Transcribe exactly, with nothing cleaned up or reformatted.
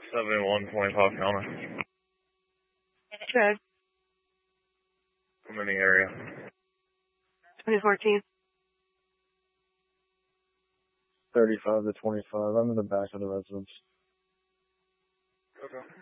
seventy-one twenty-five counter. Good. I'm in the area. twenty fourteen. thirty-five to twenty-five. I'm in the back of the residence. Okay.